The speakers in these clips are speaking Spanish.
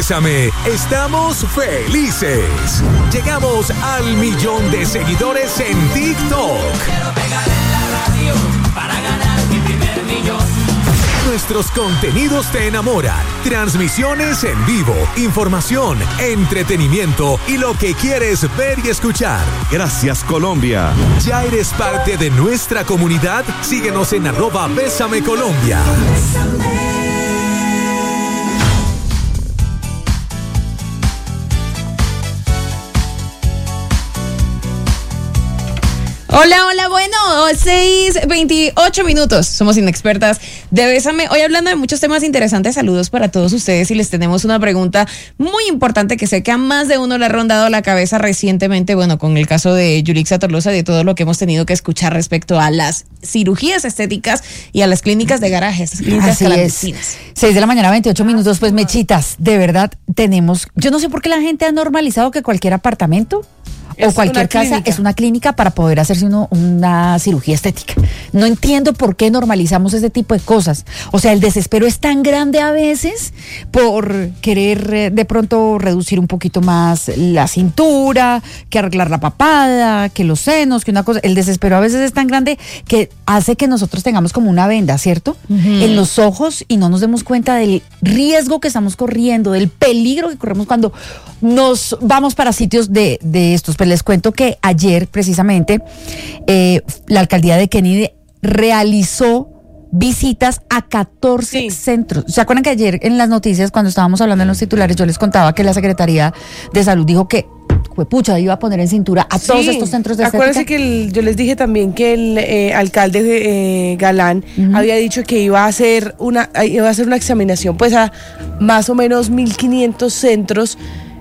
Bésame, estamos felices. Llegamos al 1,000,000 de seguidores en TikTok. Quiero pegar en la radio para ganar mi primer millón. Nuestros contenidos te enamoran. Transmisiones en vivo, información, entretenimiento y lo que quieres ver y escuchar. Gracias, Colombia. ¿Ya eres parte de nuestra comunidad? Síguenos en @Bésame Colombia. Hola, hola, bueno, 6:28 minutos. Somos Inexpertas de Bésame. Hoy hablando de muchos temas interesantes, saludos para todos ustedes y les tenemos una pregunta muy importante que sé que a más de uno le ha rondado la cabeza recientemente, bueno, con el caso de Yulixa Tolosa, de todo lo que hemos tenido que escuchar respecto a las cirugías estéticas y a las clínicas de garaje, esas clínicas clandestinas. 6 de la mañana, 28 minutos, pues mechitas, de verdad tenemos, yo no sé por qué la gente ha normalizado que cualquier apartamento o cualquier casa es una clínica para poder hacerse una cirugía estética. No entiendo por qué normalizamos ese tipo de cosas. O sea, el desespero es tan grande a veces por querer de pronto reducir un poquito más la cintura, que arreglar la papada, que los senos, que una cosa. El desespero a veces es tan grande que hace que nosotros tengamos como una venda, ¿cierto? En los ojos y no nos demos cuenta del riesgo que estamos corriendo, del peligro que corremos cuando nos vamos para sitios de estos. Pero les cuento que ayer precisamente la alcaldía de Kennedy realizó visitas a 14 centros. ¿Se acuerdan que ayer en las noticias, cuando estábamos hablando en los titulares, yo les contaba que la Secretaría de Salud dijo que pucha, iba a poner en cintura a todos estos centros de estética? Acuérdense que yo les dije también que el alcalde Galán había dicho que iba a hacer una examinación pues a más o menos 1,500 centros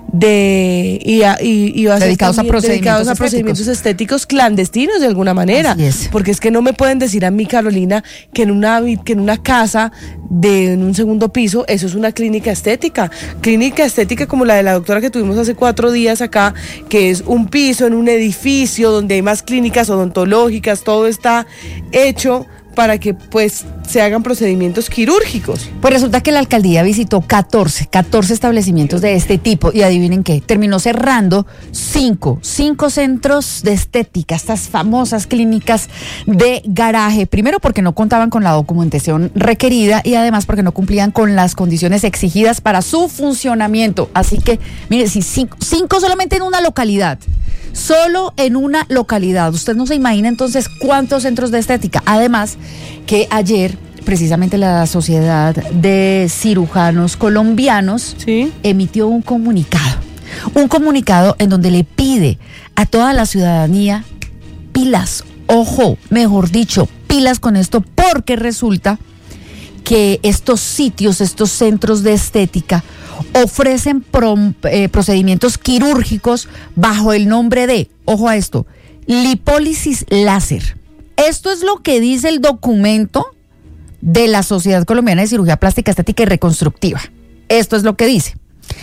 dedicados a procedimientos estéticos clandestinos de alguna manera. Porque es que no me pueden decir a mí, Carolina, que en una casa en un segundo piso eso es una clínica estética como la de la doctora que tuvimos hace 4 días acá, que es un piso en un edificio donde hay más clínicas odontológicas, todo está hecho para que pues se hagan procedimientos quirúrgicos. Pues resulta que la alcaldía visitó 14 establecimientos de este tipo y adivinen qué, terminó cerrando 5 centros de estética, estas famosas clínicas de garaje, primero porque no contaban con la documentación requerida y además porque no cumplían con las condiciones exigidas para su funcionamiento. Así que, mire, si 5 solamente en una localidad. Solo en una localidad. Usted no se imagina entonces cuántos centros de estética. Además que ayer precisamente la Sociedad de Cirujanos Colombianos emitió un comunicado en donde le pide a toda la ciudadanía pilas, ojo, mejor dicho, pilas con esto, porque resulta que estos sitios, estos centros de estética ofrecen procedimientos quirúrgicos bajo el nombre de, ojo a esto, lipólisis láser. Esto es lo que dice el documento de la Sociedad Colombiana de Cirugía Plástica, Estética y Reconstructiva. Esto es lo que dice.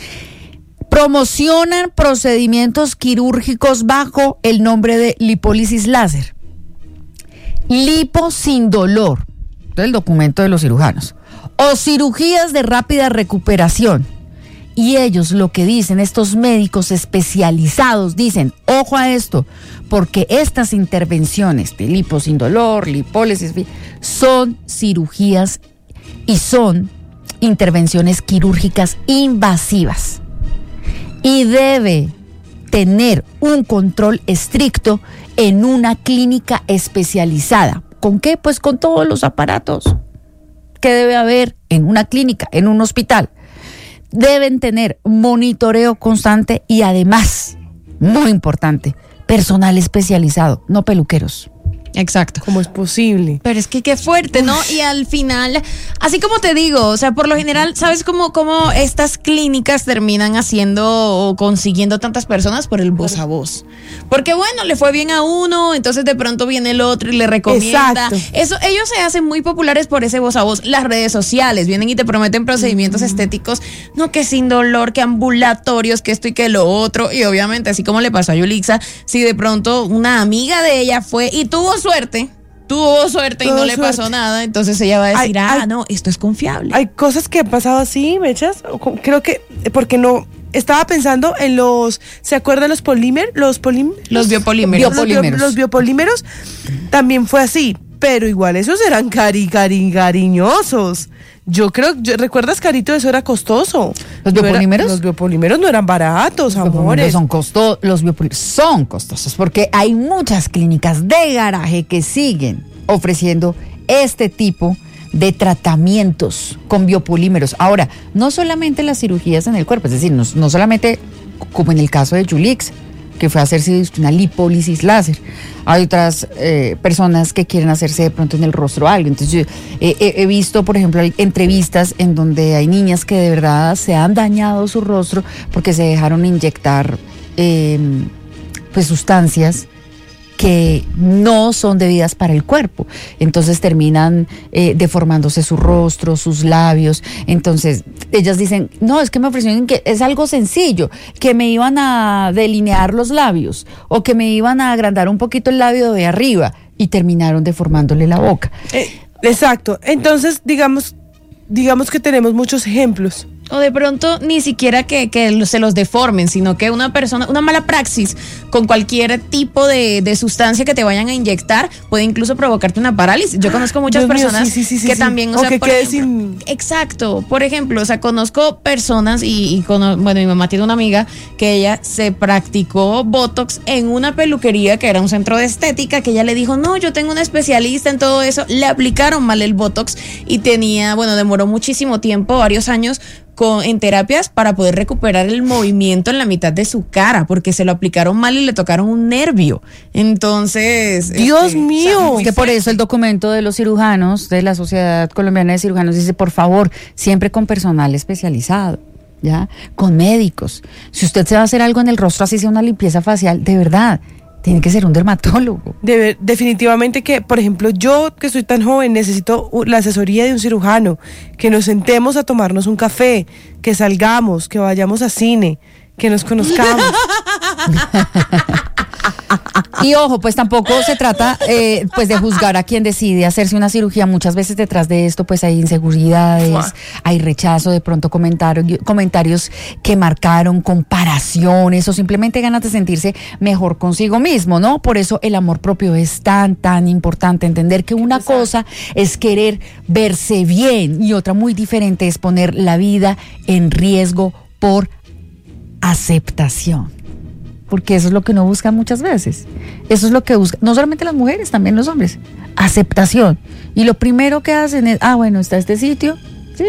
Promocionan procedimientos quirúrgicos bajo el nombre de lipólisis láser. Lipo sin dolor, el documento de los cirujanos, o cirugías de rápida recuperación. Y ellos lo que dicen, estos médicos especializados, dicen, ojo a esto, porque estas intervenciones de lipo sin dolor, lipólisis, son cirugías y son intervenciones quirúrgicas invasivas. Y debe tener un control estricto en una clínica especializada. ¿Con qué? Pues con todos los aparatos que debe haber en una clínica, en un hospital. Deben tener monitoreo constante y además, muy importante, personal especializado, no peluqueros. Exacto. ¿Cómo es posible? Pero es que qué fuerte, ¿no? Y al final, así como te digo, o sea, por lo general, ¿sabes cómo estas clínicas terminan haciendo o consiguiendo tantas personas? Por el voz a voz. Porque bueno, le fue bien a uno, entonces de pronto viene el otro y le recomienda. Exacto. Eso, ellos se hacen muy populares por ese voz a voz. Las redes sociales vienen y te prometen procedimientos estéticos, no, que sin dolor, que ambulatorios, que esto y que lo otro. Y obviamente, así como le pasó a Yulixa, si de pronto una amiga de ella fue y tuvo suerte y no le pasó nada, entonces ella va a decir, no, esto es confiable. Hay cosas que han pasado así, Mechas. Creo que porque no, estaba pensando en ¿se acuerdan los polímeros? Los biopolímeros. Los biopolímeros también fue así, pero igual esos eran cariñosos. ¿Recuerdas, Carito? Eso era costoso. ¿Los biopolímeros? Los biopolímeros no eran baratos, amores. Los biopolímeros son costosos porque hay muchas clínicas de garaje que siguen ofreciendo este tipo de tratamientos con biopolímeros. Ahora, no solamente las cirugías en el cuerpo, es decir, no solamente como en el caso de Julix, que fue a hacerse una lipólisis láser. Hay otras personas que quieren hacerse de pronto en el rostro algo. Entonces yo he visto, por ejemplo, entrevistas en donde hay niñas que de verdad se han dañado su rostro porque se dejaron inyectar pues sustancias que no son debidas para el cuerpo. Entonces terminan deformándose su rostro, sus labios. Entonces ellas dicen, no, es que me ofrecieron que es algo sencillo, que me iban a delinear los labios o que me iban a agrandar un poquito el labio de arriba, y terminaron deformándole la boca. Exacto. Entonces digamos que tenemos muchos ejemplos. O de pronto ni siquiera que se los deformen, sino que una mala praxis con cualquier tipo de sustancia que te vayan a inyectar puede incluso provocarte una parálisis. Yo conozco muchas personas que también, o sea, que por ejemplo, exacto, por ejemplo, o sea, conozco personas mi mamá tiene una amiga que ella se practicó Botox en una peluquería que era un centro de estética, que ella le dijo, no, yo tengo una especialista en todo eso, le aplicaron mal el Botox y demoró muchísimo tiempo, varios años, en terapias para poder recuperar el movimiento en la mitad de su cara, porque se lo aplicaron mal y le tocaron un nervio. Entonces, Dios mío, o sea, que por eso el documento de los cirujanos, de la Sociedad Colombiana de Cirujanos, dice, por favor, siempre con personal especializado, ¿ya? Con médicos. Si usted se va a hacer algo en el rostro, así sea una limpieza facial, de verdad, tiene que ser un dermatólogo. Definitivamente que, por ejemplo, yo que soy tan joven necesito la asesoría de un cirujano, que nos sentemos a tomarnos un café, que salgamos, que vayamos a cine, que nos conozcamos. Y ojo, pues tampoco se trata pues de juzgar a quien decide hacerse una cirugía. Muchas veces detrás de esto pues hay inseguridades, hay rechazo, de pronto comentarios que marcaron, comparaciones o simplemente ganas de sentirse mejor consigo mismo, ¿no? Por eso el amor propio es tan importante, entender que una cosa es querer verse bien y otra muy diferente es poner la vida en riesgo por aceptación. Porque eso es lo que uno busca muchas veces. Eso es lo que busca, no solamente las mujeres, también los hombres. Aceptación. Y lo primero que hacen es, bueno, está este sitio, sí,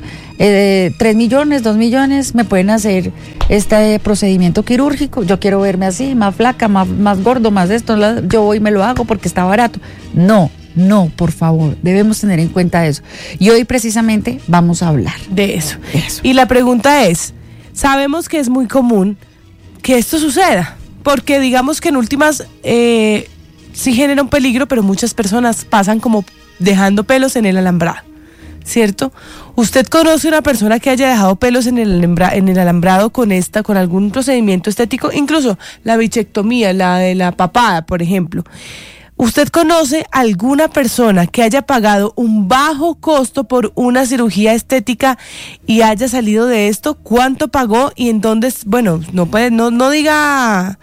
3 millones, 2 millones, me pueden hacer este procedimiento quirúrgico, yo quiero verme así, más flaca, más gordo, más esto, yo voy y me lo hago porque está barato. No, por favor, debemos tener en cuenta eso. Y hoy precisamente vamos a hablar de eso. Y la pregunta es, sabemos que es muy común que esto suceda, porque digamos que en últimas sí genera un peligro, pero muchas personas pasan como dejando pelos en el alambrado, ¿cierto? ¿Usted conoce una persona que haya dejado pelos en el alambrado con algún procedimiento estético? Incluso la bichectomía, la de la papada, por ejemplo. ¿Usted conoce alguna persona que haya pagado un bajo costo por una cirugía estética y haya salido de esto? ¿Cuánto pagó y en dónde? Bueno, no diga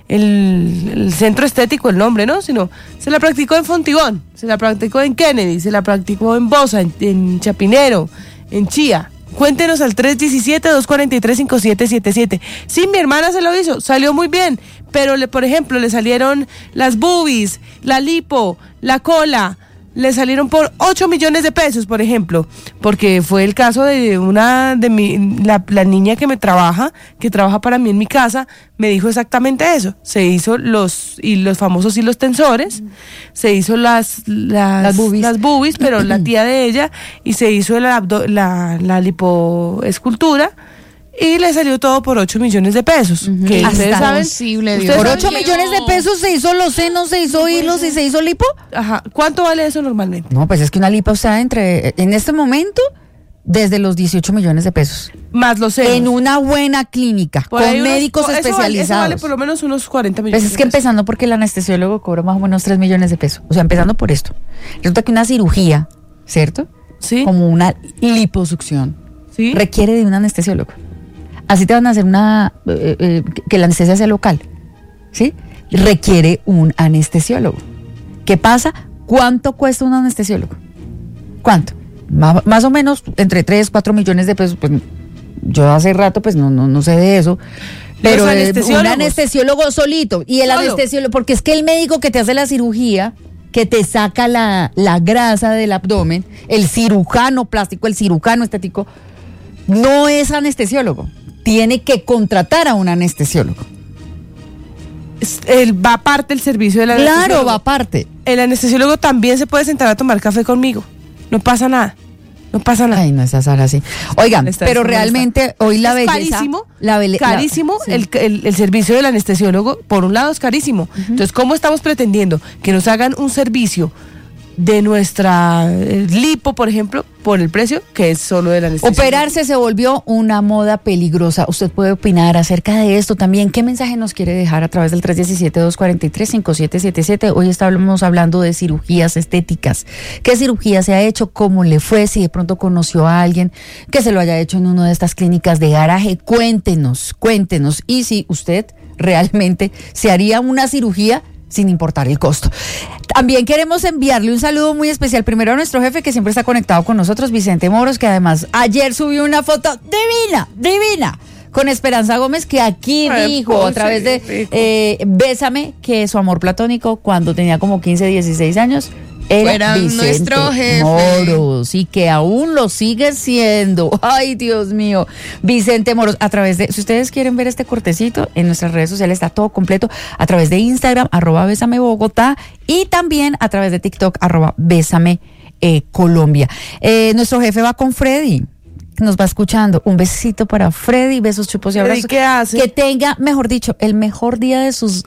el centro estético, el nombre, ¿no? Sino se la practicó en Fontigón, se la practicó en Kennedy, se la practicó en Bosa, en Chapinero, en Chía. Cuéntenos al 317-243-5777. Sí, mi hermana se lo hizo, salió muy bien, pero por ejemplo, le salieron las boobies, la lipo, la cola, le salieron por 8 millones de pesos, por ejemplo, porque fue el caso de la niña que trabaja para mí en mi casa, me dijo exactamente eso. Se hizo los famosos hilos tensores, se hizo las boobies, pero la tía de ella, y se hizo la lipoescultura, y le salió todo por 8 millones de pesos. Que ustedes saben, por 8 millones de pesos se hizo los senos, se hizo hilos y se hizo lipo. Ajá. ¿Cuánto vale eso normalmente? No, pues es que una lipo está en este momento, desde los 18 millones de pesos. Más los senos. En una buena clínica, con médicos especializados. Eso vale por lo menos unos 40 millones. Pues es que empezando porque el anestesiólogo cobra más o menos 3 millones de pesos. O sea, empezando por esto. Resulta que una cirugía, ¿cierto? Sí. Como una liposucción, sí, requiere de un anestesiólogo. así te van a hacer que la anestesia sea local, ¿sí? Requiere un anestesiólogo. ¿Qué pasa? ¿Cuánto cuesta un anestesiólogo? ¿Cuánto? Más o menos entre 3, 4 millones de pesos. Pues yo hace rato pues no sé de eso. Pero un anestesiólogo solito. Y el anestesiólogo, porque es que el médico que te hace la cirugía, que te saca la grasa del abdomen, el cirujano plástico, el cirujano estético, no es anestesiólogo. Tiene que contratar a un anestesiólogo. Va aparte el servicio del anestesiólogo. Claro, va aparte. El anestesiólogo también se puede sentar a tomar café conmigo. No pasa nada. Ay, no, esa Sara sí. Oigan, pero realmente hoy la belleza... Carísimo. Sí. El servicio del anestesiólogo, por un lado, es carísimo. Uh-huh. Entonces, ¿cómo estamos pretendiendo que nos hagan un servicio de nuestra lipo, por ejemplo, por el precio que es solo del anestesiólogo? Operarse se volvió una moda peligrosa. Usted puede opinar acerca de esto también. ¿Qué mensaje nos quiere dejar a través del 317-243-5777? Hoy estamos hablando de cirugías estéticas. ¿Qué cirugía se ha hecho? ¿Cómo le fue? Si de pronto conoció a alguien que se lo haya hecho en una de estas clínicas de garaje, cuéntenos. Y si usted realmente se haría una cirugía sin importar el costo. También queremos enviarle un saludo muy especial primero a nuestro jefe que siempre está conectado con nosotros, Vicente Moros, que además ayer subió una foto divina con Esperanza Gómez, que aquí dijo a través de Bésame que su amor platónico cuando tenía como 15, 16 años era Vicente nuestro jefe Moros, y que aún lo sigue siendo. Ay, Dios mío, Vicente Moros. A través de, si ustedes quieren ver este cortecito, en nuestras redes sociales está todo completo, a través de Instagram, @Bésame Bogotá, y también a través de TikTok, @Bésame Colombia. Nuestro jefe va con Freddy, nos va escuchando. Un besito para Freddy, besos, chupos y abrazos. ¿Qué hace? Que tenga, mejor dicho, el mejor día de su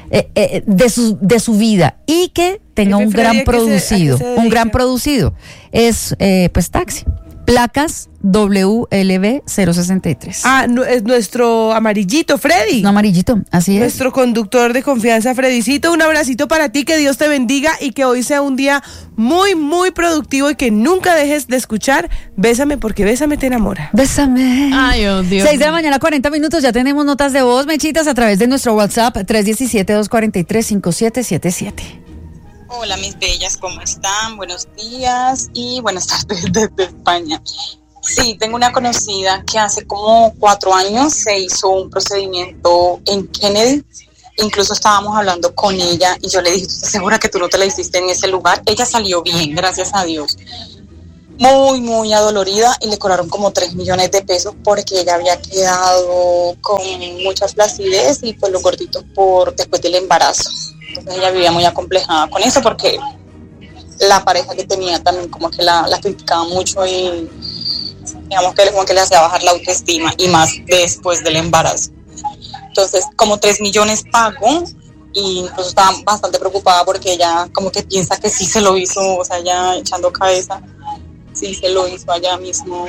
vida, y que tenga un gran producido. Un gran producido. Es pues taxi. Placas WLB 063. Es nuestro amarillito, Freddy. No, amarillito, así es. Nuestro conductor de confianza, Freddycito. Un abracito para ti, que Dios te bendiga y que hoy sea un día muy, muy productivo y que nunca dejes de escuchar Bésame, porque Bésame te enamora. Bésame. Ay, oh, Dios. 6 de la mañana, 40 minutos. Ya tenemos notas de voz, mechitas, a través de nuestro WhatsApp 317-243-5777. Hola, mis bellas, ¿cómo están? Buenos días y buenas tardes desde España. Sí, tengo una conocida que hace como 4 años se hizo un procedimiento en Kennedy. Incluso estábamos hablando con ella y yo le dije, ¿tú estás segura que tú no te la hiciste en ese lugar? Ella salió bien, gracias a Dios. Muy, muy adolorida, y le cobraron como 3 millones de pesos porque ella había quedado con mucha flacidez y pues los gorditos después del embarazo. Entonces ella vivía muy acomplejada con eso porque la pareja que tenía también como que la criticaba mucho y digamos que como que le hacía bajar la autoestima, y más después del embarazo. Entonces como 3 millones pagó, y incluso estaba bastante preocupada porque ella como que piensa que sí se lo hizo, o sea, ya echando cabeza, sí se lo hizo allá mismo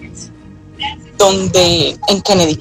en Kennedy.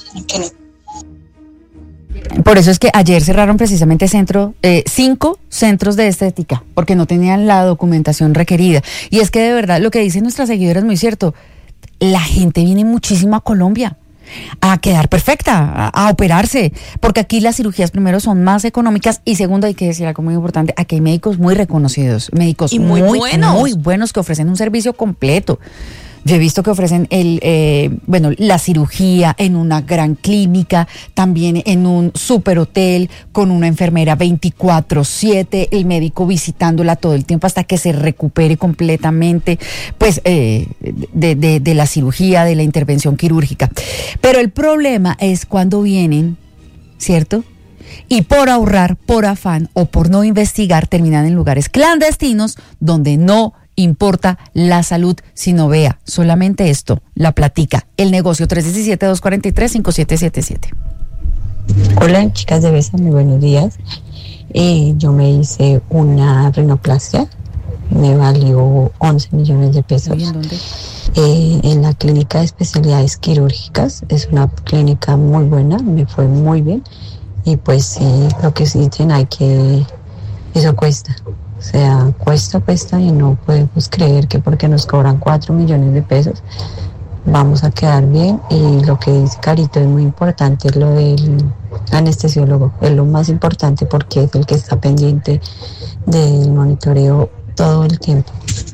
Por eso es que ayer cerraron precisamente 5 centros de estética, porque no tenían la documentación requerida. Y es que de verdad lo que dicen nuestras seguidoras es muy cierto. La gente viene muchísimo a Colombia a quedar perfecta, a operarse, porque aquí las cirugías primero son más económicas, y segundo, hay que decir algo muy importante, aquí hay médicos muy reconocidos, médicos y muy buenos que ofrecen un servicio completo. Yo he visto que ofrecen la cirugía en una gran clínica, también en un super hotel, con una enfermera 24/7, el médico visitándola todo el tiempo hasta que se recupere completamente, pues, de la cirugía, de la intervención quirúrgica. Pero el problema es cuando vienen, ¿cierto? Y por ahorrar, por afán o por no investigar, terminan en lugares clandestinos donde no importa la salud, sino vea, solamente esto, la platica, el negocio. 317-243-5777. Hola, chicas de Bésame, buenos días. Yo me hice una rinoplastia, me valió 11 millones de pesos. ¿En dónde? En la clínica de especialidades quirúrgicas, es una clínica muy buena, me fue muy bien, y pues sí, lo que sí dicen eso cuesta. O sea, cuesta y no podemos creer que porque nos cobran 4 millones de pesos vamos a quedar bien. Y lo que dice Carito es muy importante, lo del anestesiólogo, es lo más importante porque es el que está pendiente del monitoreo todo el tiempo.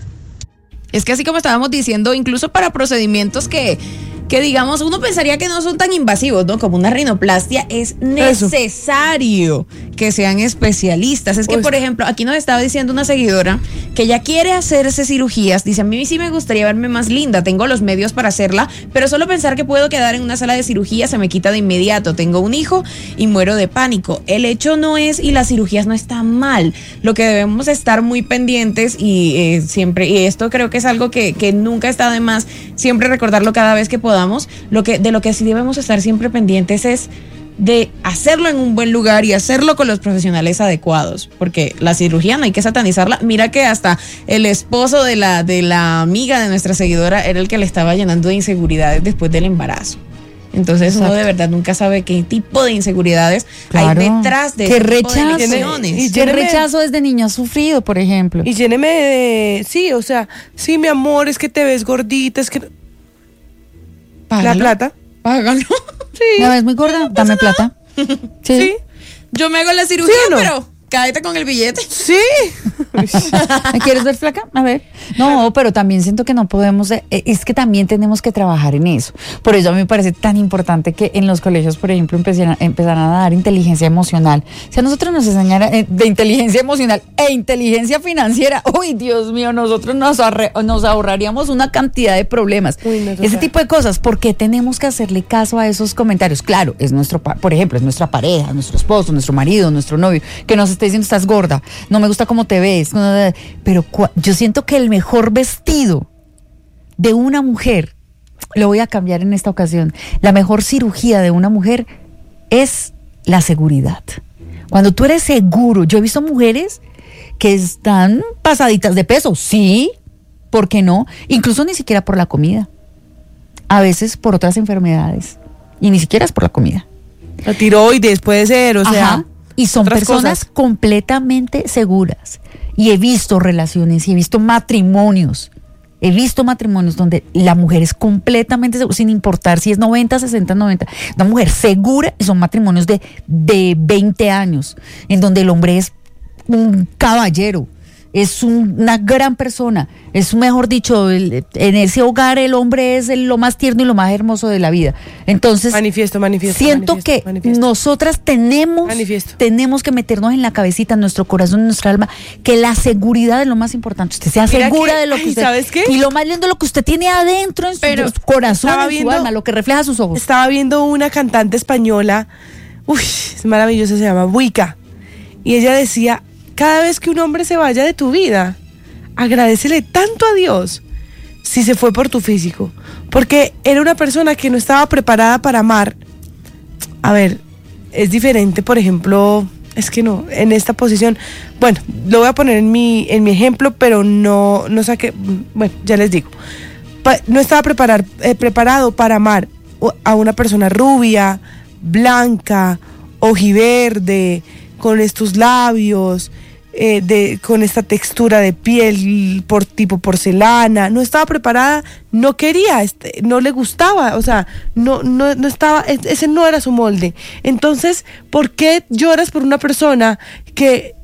Es que así como estábamos diciendo, incluso para procedimientos que digamos, uno pensaría que no son tan invasivos, ¿no? Como una rinoplastia, es necesario que sean especialistas. Es que, por ejemplo, aquí nos estaba diciendo una seguidora que ella quiere hacerse cirugías. Dice, a mí sí me gustaría verme más linda, tengo los medios para hacerla, pero solo pensar que puedo quedar en una sala de cirugía se me quita de inmediato. Tengo un hijo y muero de pánico. El hecho no es, y las cirugías no están mal. Lo que debemos estar muy pendientes y siempre, y esto creo que es algo que nunca está de más, siempre recordarlo cada vez que podamos. De lo que sí debemos estar siempre pendientes es de hacerlo en un buen lugar y hacerlo con los profesionales adecuados, porque la cirugía no hay que satanizarla. Mira que hasta el esposo de la amiga de nuestra seguidora era el que le estaba llenando de inseguridades después del embarazo. Entonces uno de verdad nunca sabe qué tipo de inseguridades hay detrás de qué rechazo. Y qué rechazo desde niño ha sufrido, por ejemplo. Y lléneme de, sí, mi amor, es que te ves gordita, es que... Págalo. La plata. Págalo. Sí. ¿Me ves muy gorda? Dame plata. Sí. Yo me hago la cirugía, ¿sí o no? Pero cáete con el billete. Sí. ¿Me quieres ver flaca? A ver. No, pero también siento que no podemos, es que también tenemos que trabajar en eso. Por eso a mí me parece tan importante que en los colegios, por ejemplo, empezaran a dar inteligencia emocional. Si a nosotros nos enseñara de inteligencia emocional e inteligencia financiera, uy, Dios mío, nosotros nos ahorraríamos una cantidad de problemas. Ese tipo de cosas, porque tenemos que hacerle caso a esos comentarios. Claro, es por ejemplo, es nuestra pareja, nuestro esposo, nuestro marido, nuestro novio, que nos está diciendo, estás gorda, no me gusta cómo te ves, pero yo siento que el mejor vestido de una mujer, lo voy a cambiar en esta ocasión, la mejor cirugía de una mujer es la seguridad. Cuando tú eres seguro, yo he visto mujeres que están pasaditas de peso, sí, ¿por qué no? Incluso ni siquiera por la comida, a veces por otras enfermedades, y ni siquiera es por la comida. La tiroides puede ser, o sea... Ajá. Y son personas completamente seguras. Y he visto relaciones, y he visto matrimonios donde la mujer es completamente segura, sin importar si es 90, 60, 90. Una mujer segura, y son matrimonios de 20 años, en donde el hombre es un caballero, es una gran persona, es mejor dicho, en ese hogar el hombre es lo más tierno y lo más hermoso de la vida. Entonces, siento que nosotras tenemos que meternos en la cabecita, en nuestro corazón, en nuestra alma, que la seguridad es lo más importante. Usted sea segura de lo que usted, ¿sabes qué? Y lo más lindo, lo que usted tiene adentro en su corazón, en su alma, lo que refleja sus ojos. Estaba viendo una cantante española, es maravillosa, se llama Buica, y ella decía: cada vez que un hombre se vaya de tu vida, agradécele tanto a Dios si se fue por tu físico, porque era una persona que no estaba preparada para amar. A ver, es diferente, por ejemplo, es que no, en esta posición, bueno, lo voy a poner en mi ejemplo, pero no saqué, bueno, ya les digo, no estaba preparado para amar a una persona rubia, blanca, ojiverde, con estos labios, con esta textura de piel tipo porcelana. No estaba preparada, no quería, no le gustaba, o sea, no estaba, ese no era su molde. Entonces, ¿por qué lloras por una persona que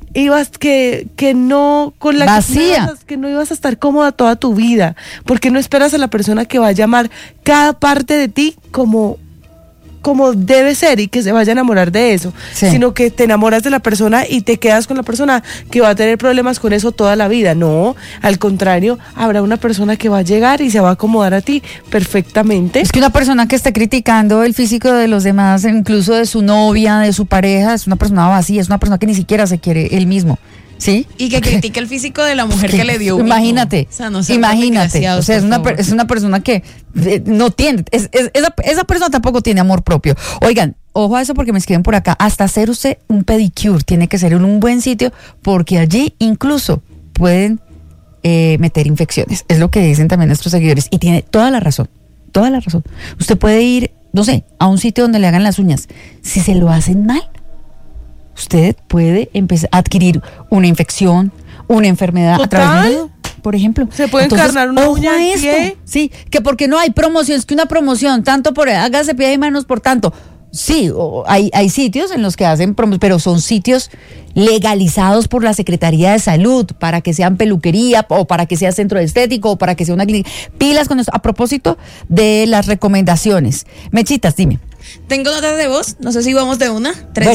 no, con la vacía, que no ibas a estar cómoda toda tu vida? ¿Por qué no esperas a la persona que va a amar cada parte de ti como debe ser y que se vaya a enamorar de eso, sí, sino que te enamoras de la persona y te quedas con la persona que va a tener problemas con eso toda la vida? No, al contrario, habrá una persona que va a llegar y se va a acomodar a ti perfectamente. Es que una persona que esté criticando el físico de los demás, incluso de su novia, de su pareja, es una persona vacía, es una persona que ni siquiera se quiere él mismo. ¿Sí? Y que critique el físico de la mujer que le dio imagínate, o sea, no imagínate, o sea, es una persona que no tiene, esa persona tampoco tiene amor propio. Oigan, ojo a eso, porque me escriben por acá, hasta hacer usted un pedicure tiene que ser en un buen sitio, porque allí incluso pueden meter infecciones, es lo que dicen también nuestros seguidores, y tiene toda la razón. Usted puede ir, no sé, a un sitio donde le hagan las uñas, si se lo hacen mal, usted puede empezar a adquirir una infección, una enfermedad. ¿Total? A través de por ejemplo. Se puede encarnar una uña en pie. Sí, que porque no hay promoción, es que una promoción, tanto por, hágase pies y manos por tanto. Sí, hay sitios en los que hacen promoción, pero son sitios legalizados por la Secretaría de Salud para que sean peluquería o para que sea centro estético o para que sea una clínica. Pilas con esto. A propósito de las recomendaciones. Mechitas, dime. Tengo notas de voz, no sé si vamos de una.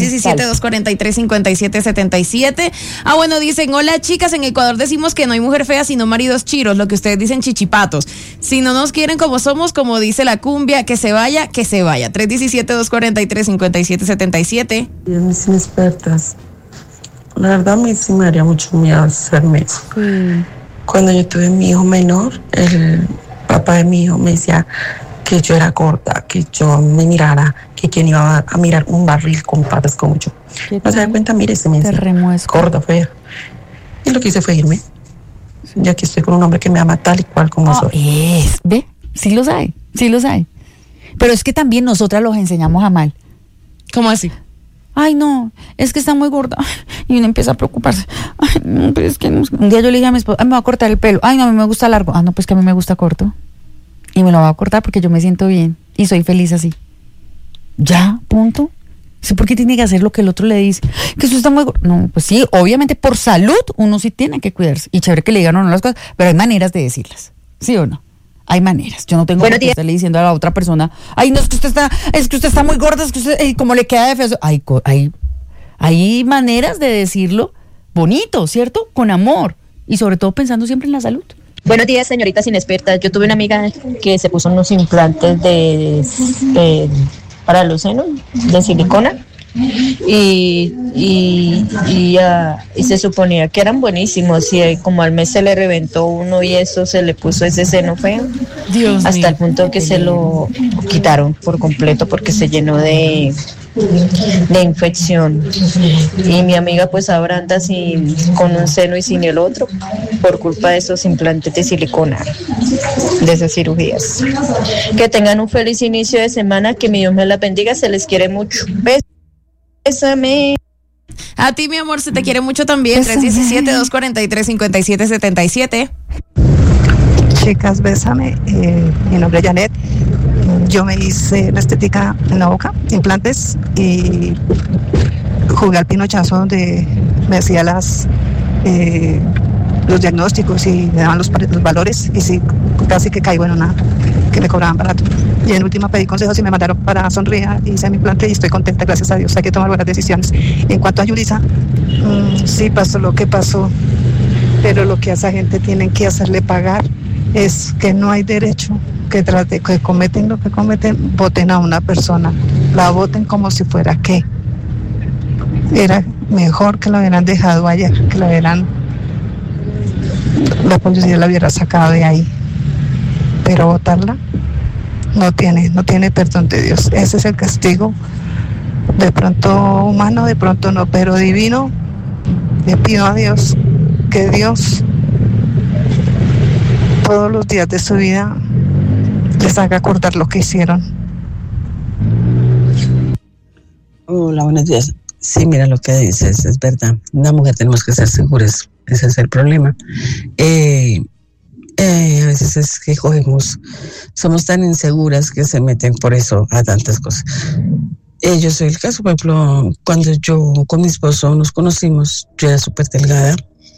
317-243-5777. Bueno, dicen, hola chicas, en Ecuador decimos que no hay mujer fea sino maridos chiros, lo que ustedes dicen chichipatos. Si no nos quieren como somos, como dice la cumbia, que se vaya, que se vaya. 317-243-5777. Mis inexpertas, la verdad a mí sí me haría mucho miedo hacerme eso. Cuando yo tuve mi hijo menor, el papá de mi hijo me decía que yo era gorda, que yo me mirara, que quien iba a mirar un barril con patas como yo. No se da cuenta, mire, se me dice gorda, fea. Y lo que hice fue irme. Y aquí estoy con un hombre que me ama tal y cual como soy. ¿Ve? Sí lo sabe. Pero es que también nosotras los enseñamos a mal. ¿Cómo así? Ay, no, es que está muy gorda. Y uno empieza a preocuparse. Ay, no, pero es que no. Un día yo le dije a mi esposa, me voy a cortar el pelo. Ay, no, a mí me gusta largo. No, pues que a mí me gusta corto. Y me lo voy a cortar porque yo me siento bien y soy feliz así. Ya, punto. ¿Sí? ¿Por qué tiene que hacer lo que el otro le dice? Que eso está muy... No, pues sí, obviamente por salud uno sí tiene que cuidarse. Y chévere que le digan o no las cosas, pero hay maneras de decirlas. ¿Sí o no? Hay maneras. Yo no tengo que estarle diciendo a la otra persona, ay, no, es que usted está muy gorda, es que usted, como le queda de feo. Hay maneras de decirlo bonito, ¿cierto? Con amor. Y sobre todo pensando siempre en la salud. Buenos días, señoritas inexpertas. Yo tuve una amiga que se puso unos implantes para los senos de silicona y se suponía que eran buenísimos y como al mes se le reventó uno y eso se le puso ese seno feo. Dios hasta mío. El punto que se lo quitaron por completo porque se llenó de infección y mi amiga pues ahora anda con un seno y sin el otro por culpa de esos implantes de silicona, de esas cirugías. Que tengan un feliz inicio de semana, que mi Dios me la bendiga, se les quiere mucho. Bésame. A ti, mi amor, se te quiere mucho también. 317-243-5777. Chicas, bésame. Mi nombre es Janet. Yo me hice la estética en la boca, implantes, y jugué al pinochazo donde me hacía los diagnósticos y me daban los valores, y sí, casi que caigo en una que me cobraban barato. Y en última pedí consejos y me mandaron para Sonría, hice mi implante y estoy contenta, gracias a Dios. Hay que tomar buenas decisiones. En cuanto a Yulisa, sí pasó lo que pasó, pero lo que a esa gente tienen que hacerle pagar es que no hay derecho que cometen lo que cometen, voten a una persona, la voten como si fuera que era mejor que la hubieran dejado allá, que la policía la hubiera sacado de ahí, pero votarla no tiene perdón de Dios. Ese es el castigo, de pronto humano, de pronto no, pero divino. Le pido a Dios que Dios todos los días de su vida les haga acordar lo que hicieron. Hola, buenos días. Sí, mira lo que dices, es verdad. Una mujer tenemos que ser seguras, ese es el problema. A veces es que somos tan inseguras que se meten por eso a tantas cosas. Yo soy el caso, por ejemplo, cuando yo con mi esposo nos conocimos, yo era súper delgada,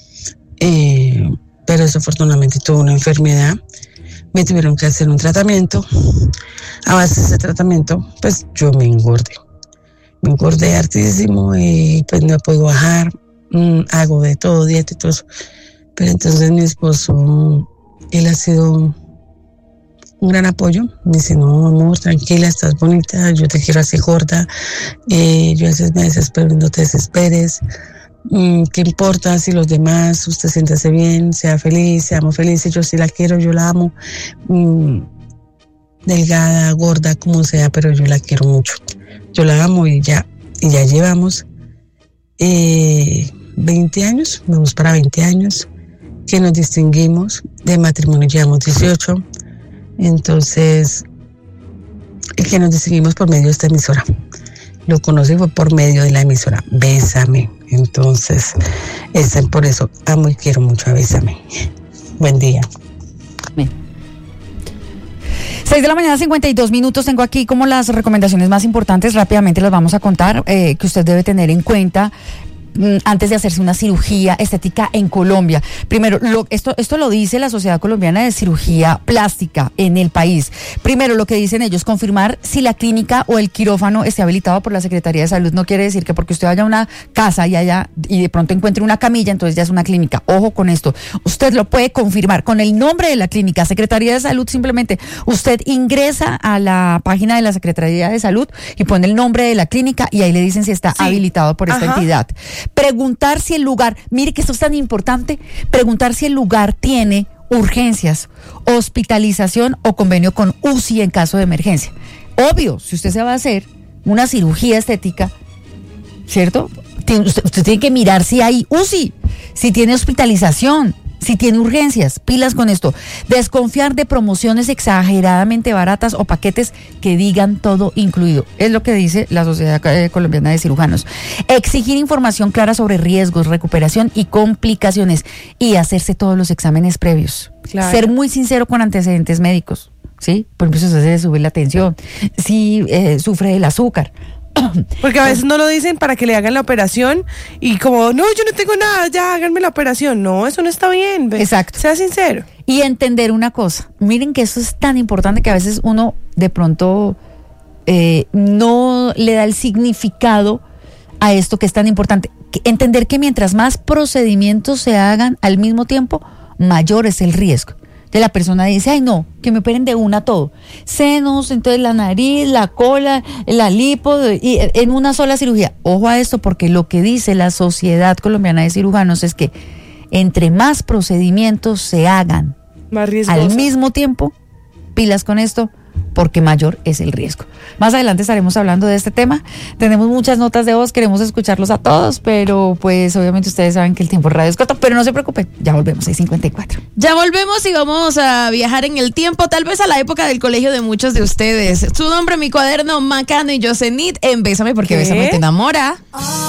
pero desafortunadamente tuve una enfermedad, me tuvieron que hacer un tratamiento. A base de ese tratamiento, pues yo me engordé hartísimo y pues no puedo bajar, hago de todo, dieta y todo eso. Pero entonces mi esposo, él ha sido un gran apoyo. Me dice, no, amor, tranquila, estás bonita, yo te quiero así gorda, yo a veces me desespero, no te desesperes. ¿Qué importa si los demás, usted siéntase bien, sea feliz, seamos felices, yo sí la quiero, yo la amo, delgada, gorda, como sea, pero yo la quiero mucho, yo la amo y ya llevamos 20 años, vamos para 20 años, que nos distinguimos, de matrimonio llevamos 18, entonces, el que nos distinguimos por medio de esta emisora, lo conocí fue por medio de la emisora Bésame. Entonces, por eso amo y quiero mucho a Bésame. Buen día. 6 de la mañana, 52 minutos. Tengo aquí como las recomendaciones más importantes. Rápidamente las vamos a contar, que usted debe tener en cuenta antes de hacerse una cirugía estética en Colombia. Primero, esto lo dice la Sociedad Colombiana de Cirugía Plástica en el país. Primero, lo que dicen ellos, confirmar si la clínica o el quirófano esté habilitado por la Secretaría de Salud. No quiere decir que porque usted vaya a una casa y de pronto encuentre una camilla, entonces ya es una clínica. Ojo con esto. Usted lo puede confirmar con el nombre de la clínica. Secretaría de Salud, simplemente usted ingresa a la página de la Secretaría de Salud y pone el nombre de la clínica y ahí le dicen si está habilitado por esta entidad. Preguntar si el lugar, mire que esto es tan importante, preguntar si el lugar tiene urgencias, hospitalización o convenio con UCI en caso de emergencia. Obvio, si usted se va a hacer una cirugía estética, ¿cierto? Usted tiene que mirar si hay UCI, si tiene hospitalización, si tiene urgencias. Pilas con esto. Desconfiar de promociones exageradamente baratas o paquetes que digan todo incluido. Es lo que dice la Sociedad Colombiana de Cirujanos. Exigir información clara sobre riesgos, recuperación y complicaciones. Y hacerse todos los exámenes previos. Claro. Ser muy sincero con antecedentes médicos. ¿Sí? Por ejemplo, si se le sube la tensión, si sufre del azúcar. Porque a veces no lo dicen para que le hagan la operación y como, no, yo no tengo nada, ya háganme la operación. No, eso no está bien. Exacto. Sea sincero. Y entender una cosa, miren que eso es tan importante que a veces uno de pronto no le da el significado a esto que es tan importante. Entender que mientras más procedimientos se hagan al mismo tiempo, mayor es el riesgo. De la persona dice, ay no, que me operen de una todo. Senos, entonces la nariz, la cola, la lipo, y en una sola cirugía. Ojo a esto, porque lo que dice la Sociedad Colombiana de Cirujanos es que entre más procedimientos se hagan más riesgoso al mismo tiempo, pilas con esto, porque mayor es el riesgo. Más adelante estaremos hablando de este tema. Tenemos muchas notas de voz, queremos escucharlos a todos, pero pues obviamente ustedes saben que el tiempo radio es corto, pero no se preocupen, ya volvemos, 6:54. Ya volvemos y vamos a viajar en el tiempo, tal vez a la época del colegio de muchos de ustedes. Su nombre, mi cuaderno, Macano y Yosenit en Bésame porque Bésame te enamora.